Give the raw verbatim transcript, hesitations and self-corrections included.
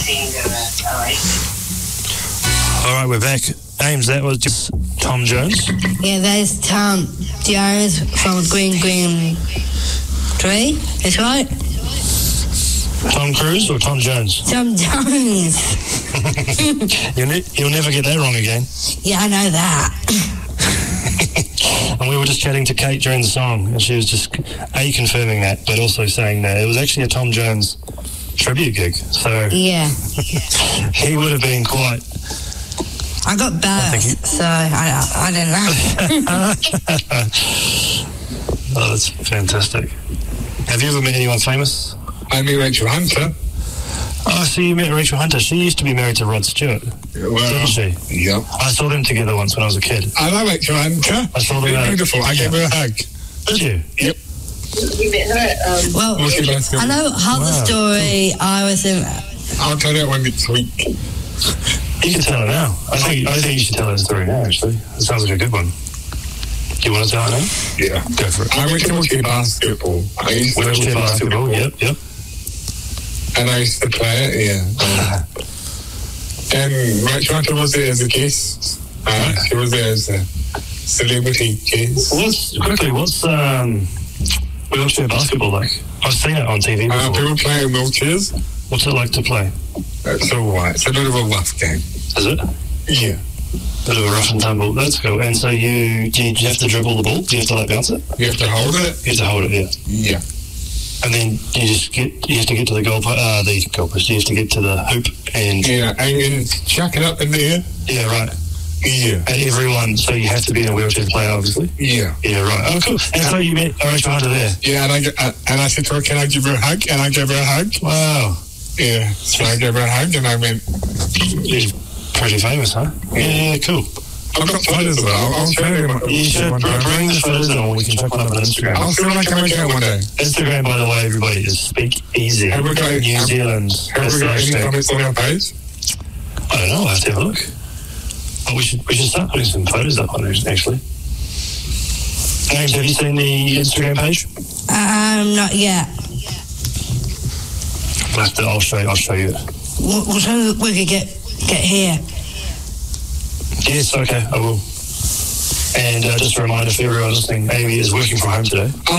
All right, we're back. Ames, that was just Tom Jones. Yeah, that's Tom Jones from Green Green Tree. That's right. Tom Cruise or Tom Jones? Tom Jones. you'll, ne- you'll never get that wrong again. Yeah, I know that. And we were just chatting to Kate during the song, and she was just, A, confirming that, but also saying that it was actually a Tom Jones tribute gig. So Yeah. he would have been quite... I got both, he- so I, I don't know. Oh, that's fantastic. Have you ever met anyone famous? I meet Rachel Hunter. Oh, so you met Rachel Hunter. She used to be married to Rod Stewart, Well, didn't she? yeah. I saw them together once when I was a kid. I love Rachel Hunter. I saw them. They're uh, beautiful. I gave her a hug. Did you? Yep. You met her at, um, Well, What's your last name? I know how the Wow. story I was in. I'll tell that one next week. You can tell her now. I think I think you should tell her the story now, actually. It sounds like a good one. Do you want to tell her now? Yeah. Go for it. I went to watch basketball. I used to Wheelchair watch basketball, yep, yep. And I used to play it, yeah. Um, and Rachel Hunter was there as a guest. Uh, she was there as a celebrity guest. What's, quickly, what's um, wheelchair basketball like? I've seen it on T V Uh, before. people play in wheelchairs. What's it like to play? It's all right. It's a bit of a rough game. Is it? Yeah. Bit of a rough and tumble. That's cool. And so you, do you, do you have to dribble the ball? Do you have to like bounce it? You have to hold it. You have to hold it, yeah. Yeah. And then you just get, you have to get to the goal, po- uh, the goal post. You have to get to the hoop and, Yeah. And then chuck it up in the air. yeah, right. Yeah. And everyone, so you have to be in a wheelchair to play, obviously. Yeah. Yeah, right. Oh, cool. And so you met Rachel Hunter there. Yeah, and I, g- uh, and I said to her, can I give her a hug? And I gave her a hug. Wow. Yeah. So I gave her a hug and I went, He's pretty famous, huh? Yeah, cool. I've got photos of it. I'll, I'll show you. one- You should one br- day. bring the photos in, or we can check one up on Instagram. I'll see when I come again one day. Instagram, by the way, everybody, is Speak Easy. Have we got- New have- Zealand. Have That's we the got any hashtag. comments on our page? I don't know. I have to have a look. But we should we should start putting some photos up on it, actually. James, have you seen the Instagram page? Um, not yet. I'll, have to, I'll show you. I'll show you it. W- w- So we could get get here. Yes, okay, I will. And uh, just a reminder for everyone listening, Amy is working from home today.